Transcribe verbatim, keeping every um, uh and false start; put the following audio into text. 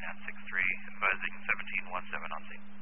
nine six three, advising seventeen one seven on scene.